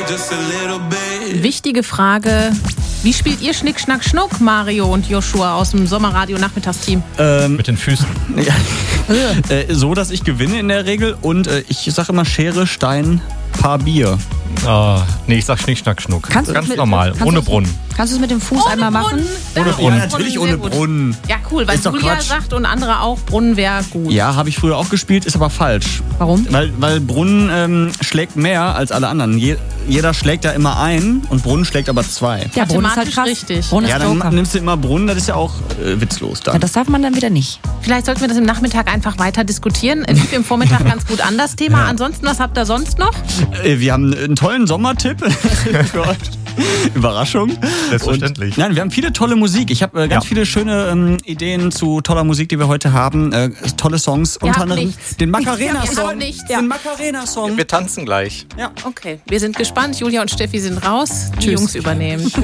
Wichtige Frage. Wie spielt ihr Schnick, Schnack, Schnuck, Mario und Joshua aus dem Sommerradio-Nachmittagsteam? Mit den Füßen. Ja. So, dass ich gewinne in der Regel und ich sage immer Schere, Stein, Paar Bier. Nee, ich sag Schnick, Schnack, Schnuck. Ganz normal, ohne Brunnen. Kannst du es mit dem Fuß einmal machen? Ohne Brunnen. Ja, natürlich ohne Brunnen. Ja, cool, weil Ist doch Julia Quatsch. sagt und andere auch, Brunnen wäre gut. Ja, habe ich früher auch gespielt, ist aber falsch. Warum? Weil Brunnen schlägt mehr als alle anderen. Jeder schlägt da immer ein und Brunnen schlägt aber 2. Ja, Brunnen ist halt Mathematisch krass. richtig. Brunnen Ja, ist dann Joker. nimmst du immer Brunnen, das ist ja auch witzlos dann. Ja, das darf man dann wieder nicht. Vielleicht sollten wir das im Nachmittag einfach weiter diskutieren. Lief im Vormittag ganz gut an das Thema. Ansonsten, was habt ihr sonst noch? Wir haben einen tollen Sommertipp für euch. Überraschung. Selbstverständlich. Und, nein, wir haben viele tolle Musik. Ich habe ganz viele schöne Ideen zu toller Musik, die wir heute haben. Tolle Songs. Ihr Unter habt anderem nichts. den Ihr habt Macarena-Song. nichts. Den Macarena-Song. Wir tanzen gleich. Ja. Okay, wir sind gespannt. Julia und Steffi sind raus. Die Jungs übernehmen.